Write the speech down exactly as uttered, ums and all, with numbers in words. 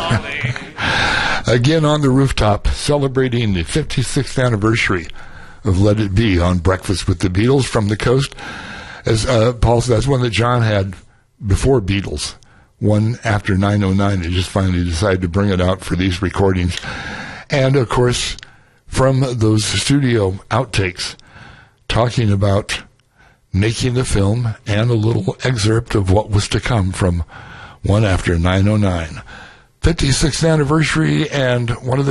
Again on the rooftop, celebrating the fifty-sixth anniversary of Let It Be on Breakfast with the Beatles from the coast. As uh, Paul said, that's one that John had before Beatles, one after nine oh nine. He just finally decided to bring it out for these recordings. And, of course, from those studio outtakes, talking about making the film and a little excerpt of what was to come from one after nine oh nine. fifty-sixth anniversary, and one of the